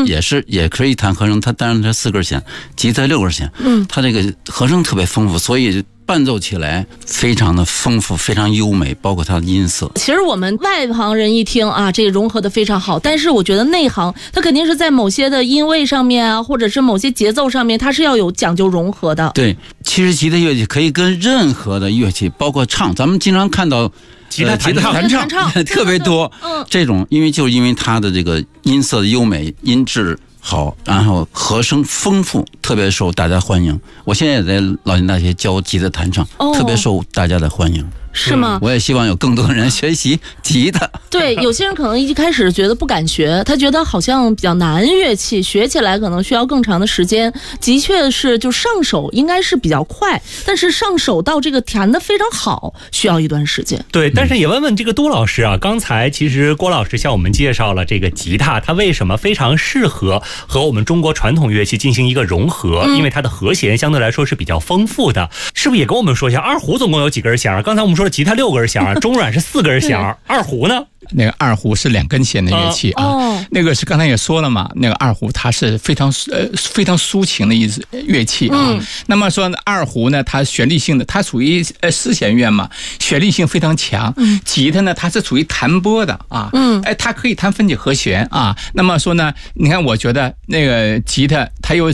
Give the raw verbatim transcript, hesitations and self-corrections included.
也是也可以弹和声，它当然它四根弦，吉他六根弦，嗯，它这个和声特别丰富，所以伴奏起来非常的丰富，非常优美，包括它的音色。 其实我们外行人一听啊，这个融合的非常好，但是我觉得内行它肯定是在某些的音位上面啊，或者是某些节奏上面，它是要有讲究融合的。 对，其实吉他乐器可以跟任何的乐器，包括唱，咱们经常看到吉他弹唱、 呃、弹唱, 弹唱特别多。嗯，这种因为就是因为它的这个音色的优美，音质好，然后和声丰富，特别受大家欢迎。我现在也在老年大学教吉他弹唱，哦，特别受大家的欢迎。 是吗？ 我也希望有更多人学习吉他。 对，有些人可能一开始觉得不敢学，他觉得好像比较难乐器，学起来可能需要更长的时间。的确是，就上手应该是比较快，但是上手到这个弹得非常好，需要一段时间。 对，但是也问问这个杜老师啊，刚才其实郭老师向我们介绍了这个吉他，它为什么非常适合和我们中国传统乐器进行一个融合，嗯，因为它的和弦相对来说是比较丰富的。是不是也跟我们说一下，二胡总共有几根弦？刚才我们说吉他六根弦，中阮是四根弦，二胡呢？ 那个二胡是两根弦的乐器啊，哦，那个是刚才也说了嘛，那个二胡它是非常呃非常抒情的一支乐器啊。嗯，那么说二胡呢，它旋律性的，它属于呃四弦乐嘛，旋律性非常强。嗯，吉他呢，它是属于弹拨的啊。嗯，哎，它可以弹分解和弦啊。那么说呢，你看，我觉得那个吉他它有